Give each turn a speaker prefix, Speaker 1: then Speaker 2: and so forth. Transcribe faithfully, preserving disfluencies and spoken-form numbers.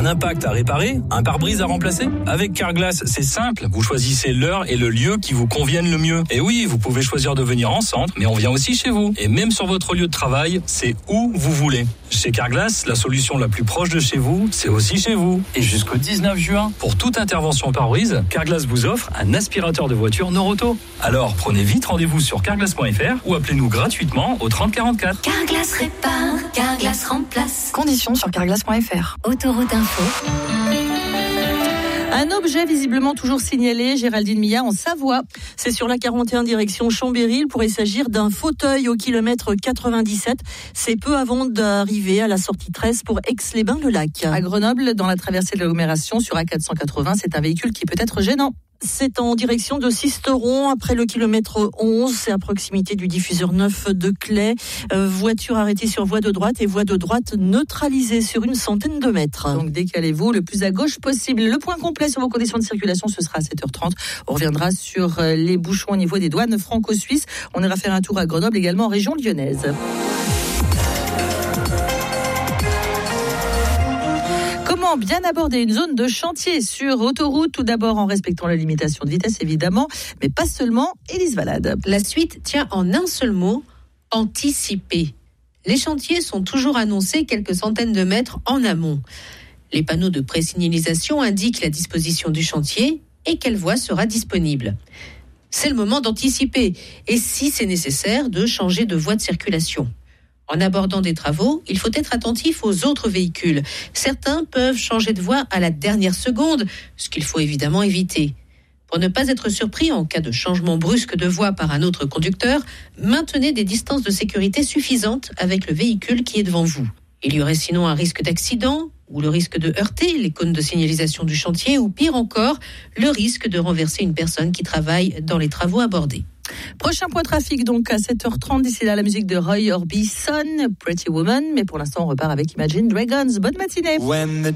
Speaker 1: impact à réparer, un pare-brise à remplacer? Avec Carglass, c'est simple. Vous choisissez l'heure et le lieu qui vous conviennent le mieux. Et oui, vous pouvez choisir de venir en centre, mais on vient aussi chez vous. Et même sur votre lieu de travail, c'est où vous voulez. Chez Carglass, la solution la plus proche de chez vous, c'est aussi chez vous. Et jusqu'au dix-neuf juin, pour toute intervention pare-brise, Carglass vous offre un aspirateur de voiture Noroto. Alors, prenez vite rendez-vous sur carglass point f r ou appelez-nous gratuitement au trente quarante-quatre.
Speaker 2: Carglass répare, Carglass remplace.
Speaker 3: Conditions sur carglass point f r.
Speaker 2: Autoroute Info.
Speaker 4: Un objet visiblement toujours signalé, Géraldine Millard, en Savoie.
Speaker 5: C'est sur la quarante et un direction Chambéry. Il pourrait s'agir d'un fauteuil au kilomètre quatre-vingt-dix-sept. C'est peu avant d'arriver à la sortie treize pour Aix-les-Bains-le-Lac.
Speaker 4: À Grenoble, dans la traversée de l'agglomération sur A quatre cent quatre-vingts, c'est un véhicule qui peut être gênant.
Speaker 5: C'est en direction de Sisteron, après le kilomètre onze, c'est à proximité du diffuseur neuf de Claye. Euh, voiture arrêtée sur voie de droite et voie de droite neutralisée sur une centaine de mètres.
Speaker 4: Donc décalez-vous le plus à gauche possible. Le point complet sur vos conditions de circulation, ce sera à sept heures trente. On reviendra sur les bouchons au niveau des douanes franco-suisses. On ira faire un tour à Grenoble, également en région lyonnaise. Comment bien aborder une zone de chantier sur autoroute? Tout d'abord en respectant la limitation de vitesse évidemment, mais pas seulement. Élise Valade.
Speaker 6: La suite tient en un seul mot, anticiper. Les chantiers sont toujours annoncés quelques centaines de mètres en amont. Les panneaux de présignalisation indiquent la disposition du chantier et quelle voie sera disponible. C'est le moment d'anticiper et si c'est nécessaire, de changer de voie de circulation. En abordant des travaux, il faut être attentif aux autres véhicules. Certains peuvent changer de voie à la dernière seconde, ce qu'il faut évidemment éviter. Pour ne pas être surpris en cas de changement brusque de voie par un autre conducteur, maintenez des distances de sécurité suffisantes avec le véhicule qui est devant vous. Il y aurait sinon un risque d'accident ou le risque de heurter les cônes de signalisation du chantier ou pire encore, le risque de renverser une personne qui travaille dans les travaux abordés.
Speaker 4: Prochain point trafic donc à sept heures trente. D'ici là, la musique de Roy Orbison, Pretty Woman. Mais pour l'instant, on repart avec Imagine Dragons. Bonne matinée. When the